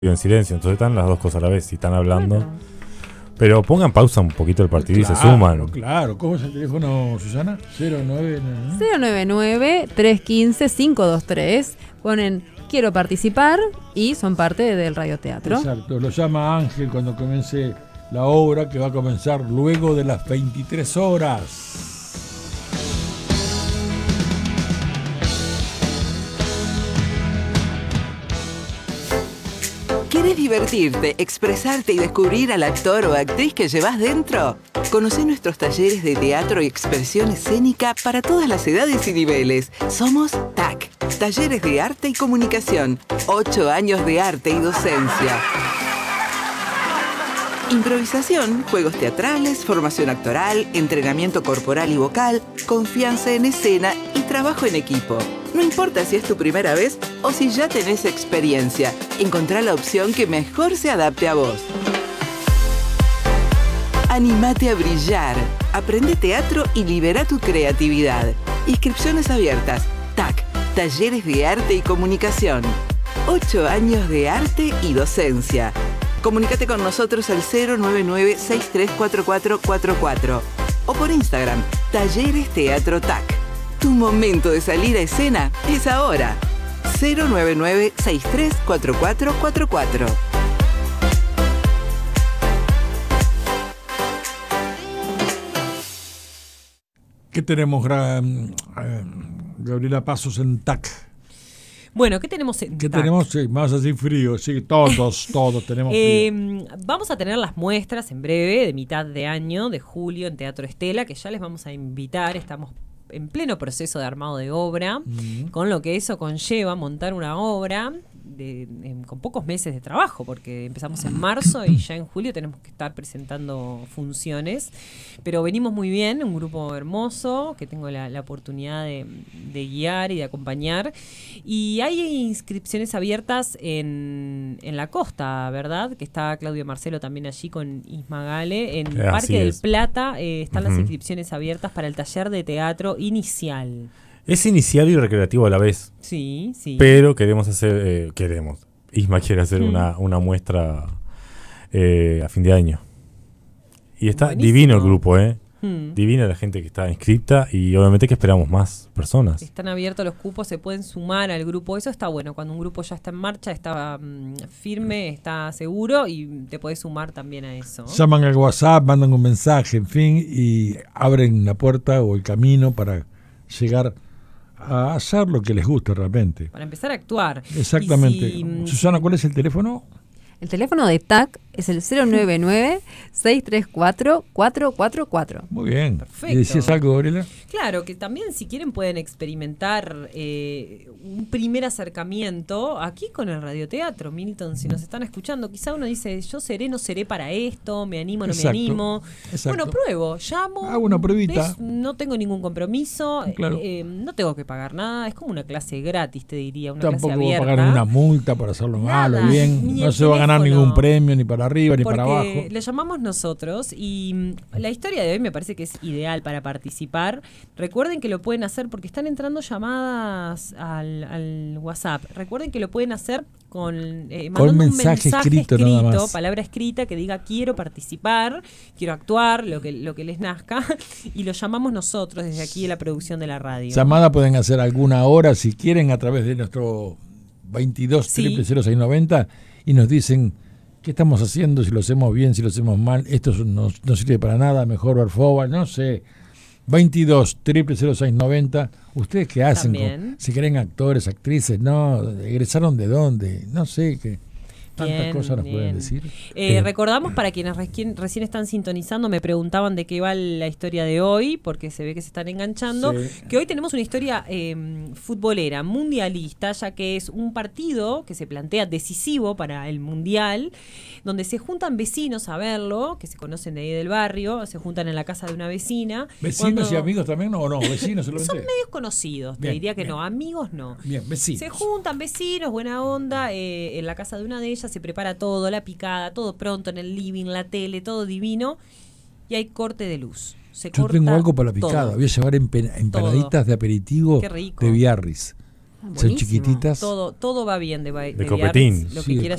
en silencio, entonces están las dos cosas a la vez, si están hablando. Bueno. Pero pongan pausa un poquito el partido y se suman. Claro, ¿cómo es el teléfono, Susana? 099-315-523. Ponen quiero participar y son parte del radioteatro. Exacto, lo llama Ángel cuando comience la obra, que va a comenzar luego de las 23 horas. ¿Querés divertirte, expresarte y descubrir al actor o actriz que llevas dentro? Conocé nuestros talleres de teatro y expresión escénica para todas las edades y niveles. Somos TAC, Talleres de Arte y Comunicación. 8 años de arte y docencia. Improvisación, juegos teatrales, formación actoral, entrenamiento corporal y vocal, confianza en escena y trabajo en equipo. No importa si es tu primera vez o si ya tenés experiencia, encontrá la opción que mejor se adapte a vos. Animate a brillar, aprende teatro y libera tu creatividad. Inscripciones abiertas. TAC, Talleres de Arte y Comunicación. 8 años de arte y docencia. Comunícate con nosotros al 099-634444 o por Instagram, Talleres Teatro TAC. Tu momento de salir a escena es ahora. 099-634444. ¿Qué tenemos, Gabriela Pasos, en TAC? Bueno, ¿qué tenemos en ¿Qué TAC? tenemos? Sí, más así frío, sí, todos tenemos frío. Vamos a tener las muestras en breve, de mitad de año, de julio, en Teatro Estela, que ya les vamos a invitar. Estamos en pleno proceso de armado de obra, con lo que eso conlleva montar una obra con pocos meses de trabajo, porque empezamos en marzo y ya en julio tenemos que estar presentando funciones, pero venimos muy bien, un grupo hermoso que tengo la oportunidad de guiar y de acompañar, y hay inscripciones abiertas en la costa, ¿verdad? Que está Claudio Marcelo también allí con Isma Gale, en Parque del Plata están las inscripciones abiertas para el taller de teatro inicial. Es inicial y recreativo a la vez. Sí, sí. Pero queremos hacer, Isma quiere hacer una muestra a fin de año. Y está Buenísimo. Divino el grupo, divina la gente que está inscripta y obviamente que esperamos más personas. Están abiertos los cupos, se pueden sumar al grupo. Eso está bueno, cuando un grupo ya está en marcha, está firme, está seguro y te puedes sumar también a eso. Llaman al WhatsApp, mandan un mensaje, en fin, y abren la puerta o el camino para llegar a hacer lo que les guste realmente. Para empezar a actuar. Exactamente. Susana, ¿cuál es el teléfono? El teléfono de TAC es el 099-634-444. Muy bien. Perfecto. ¿Y decías algo, Gabriela? Claro, que también si quieren pueden experimentar un primer acercamiento aquí con el radioteatro, Milton, si nos están escuchando. Quizá uno dice, yo seré, no seré para esto, me animo, no me animo. Exacto. Bueno, pruebo, llamo. Hago una pruebita. No tengo ningún compromiso, Claro. no tengo que pagar nada, es como una clase gratis, te diría, una Tampoco clase voy a abierta. pagar una multa por hacerlo mal Nada, o bien. ni No el se va a ganar teléfono. ningún premio, ni para arriba, ni para abajo. Porque le llamamos nosotros y la historia de hoy me parece que es ideal para participar. Recuerden que lo pueden hacer porque están entrando llamadas al WhatsApp. Recuerden que lo pueden hacer mandando un mensaje escrito, nada más. palabra escrita que diga quiero participar, quiero actuar, lo que les nazca, y lo llamamos nosotros desde aquí de la producción de la radio. Llamada pueden hacer alguna hora si quieren a través de nuestro 22 0690 y nos dicen qué estamos haciendo, si lo hacemos bien, si lo hacemos mal, esto no sirve para nada, mejor ver fútbol, no sé. 22 0690. ¿Ustedes qué hacen? Si creen actores, actrices, no, egresaron de dónde, no sé qué. Tantas cosas nos pueden decir. Recordamos para quienes recién están sintonizando, me preguntaban de qué va la historia de hoy, porque se ve que se están enganchando, que hoy tenemos una historia futbolera, mundialista, ya que es un partido que se plantea decisivo para el mundial, donde se juntan vecinos a verlo, que se conocen de ahí del barrio, se juntan en la casa de una vecina. ¿Vecinos y amigos también? No, vecinos solamente. Son medios conocidos, te diría que no, amigos no. Bien, vecinos. Se juntan vecinos, buena onda, en la casa de una de ellas se prepara todo, la picada, todo pronto en el living, la tele, todo divino, y hay corte de luz. Yo tengo algo para la picada, todo. voy a llevar empanaditas de aperitivo de Biarritz. Son chiquititas. Todo va bien de copetín. Biarritz, lo que quieras